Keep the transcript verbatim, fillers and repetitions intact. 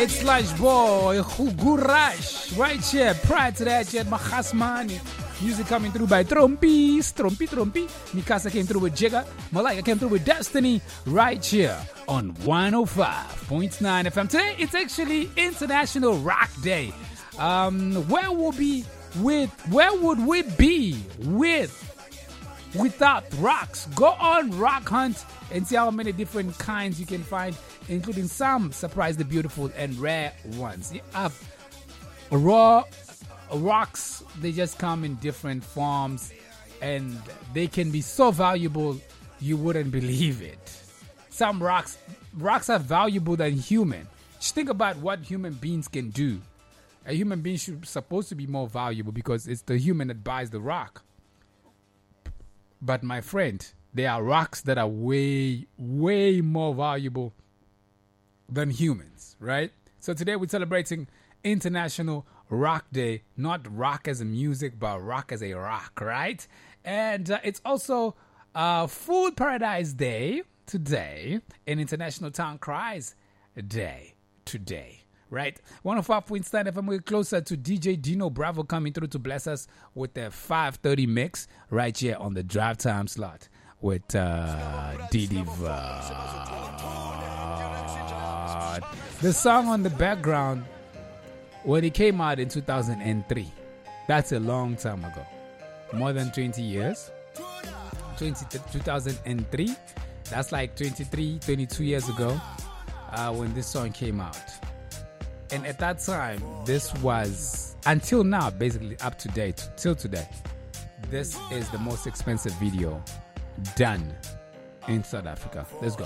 It's Lunch Boy, Hugurash, right here. Prior to that, you had Mahasmani. Music coming through by Trompis, Trompi, Trompi. Mikasa came through with Jigga. Malika came through with Destiny, right here on one oh five point nine F M. Today, it's actually International Rock Day. Um, where will be with, where would we be with, without rocks? Go on rock hunt and see how many different kinds you can find, including some surprisingly beautiful and rare ones. You have raw rocks, they just come in different forms and they can be so valuable you wouldn't believe it. Some rocks rocks are valuable than human. Just think about what human beings can do. A human being should supposed to be more valuable because it's the human that buys the rock. But my friend, there are rocks that are way, way more valuable than humans, right? So today we're celebrating International Rock Day. Not rock as a music, but rock as a rock, right? And uh, it's also uh, Food Paradise Day today and International Town Cries Day today. Right, one oh five point nine F M. We're closer to D J Dino Bravo coming through to bless us with their five thirty mix right here on the drive time slot with uh, Didi Vard. The song on the background, when it came out in two thousand three, that's a long time ago, more than twenty years. twenty, two thousand three, that's like twenty-three, twenty-two years ago uh, when this song came out. And at that time, this was, until now, basically up to date, till today, this is the most expensive video done in South Africa. Let's go.